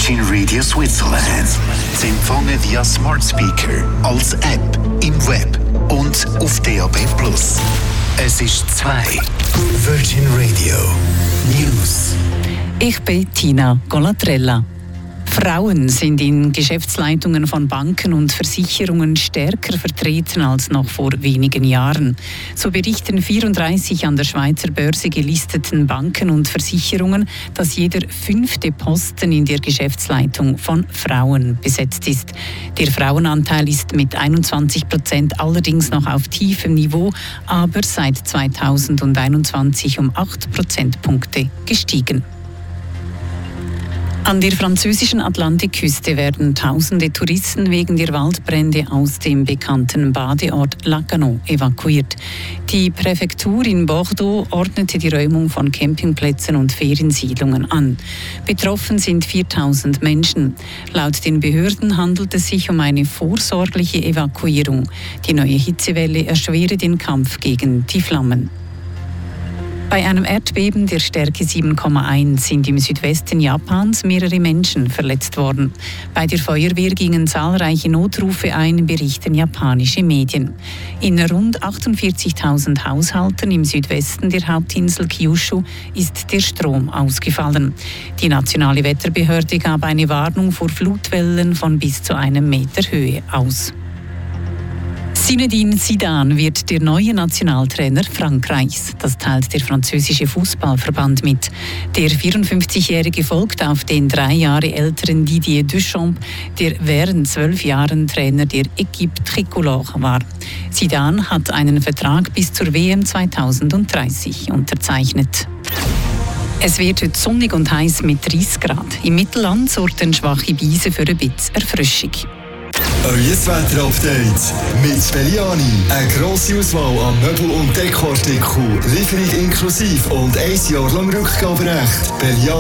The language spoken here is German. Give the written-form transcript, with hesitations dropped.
Virgin Radio Switzerland. Sie empfangen via Smart Speaker, als App, im Web und auf DAB+. Es ist 2. Virgin Radio News. Ich bin Tina Colatrella. Frauen sind in Geschäftsleitungen von Banken und Versicherungen stärker vertreten als noch vor wenigen Jahren. So berichten 34 an der Schweizer Börse gelisteten Banken und Versicherungen, dass jeder 5. Posten in der Geschäftsleitung von Frauen besetzt ist. Der Frauenanteil ist mit 21% allerdings noch auf tiefem Niveau, aber seit 2021 um 8 Prozentpunkte gestiegen. An der französischen Atlantikküste werden tausende Touristen wegen der Waldbrände aus dem bekannten Badeort Lacanau evakuiert. Die Präfektur in Bordeaux ordnete die Räumung von Campingplätzen und Feriensiedlungen an. Betroffen sind 4000 Menschen. Laut den Behörden handelt es sich um eine vorsorgliche Evakuierung. Die neue Hitzewelle erschwere den Kampf gegen die Flammen. Bei einem Erdbeben der Stärke 7,1 sind im Südwesten Japans mehrere Menschen verletzt worden. Bei der Feuerwehr gingen zahlreiche Notrufe ein, berichten japanische Medien. In rund 48.000 Haushalten im Südwesten der Hauptinsel Kyushu ist der Strom ausgefallen. Die nationale Wetterbehörde gab eine Warnung vor Flutwellen von bis zu 1 Meter Höhe aus. Zinedine Zidane wird der neue Nationaltrainer Frankreichs. Das teilt der französische Fußballverband mit. Der 54-Jährige folgt auf den 3 Jahre älteren Didier Deschamps, der während 12 Jahren Trainer der Équipe Tricolore war. Zidane hat einen Vertrag bis zur WM 2030 unterzeichnet. Es wird heute sonnig und heiß mit 30 Grad. Im Mittelland sorgen schwache Brise für ein bisschen Erfrischung. Euer Wetter-Update mit Belliani. Eine grosse Auswahl an Möbel- und Dekoartikeln, Lieferung inklusive und 1 Jahr lang Rückgaberecht. Belliani.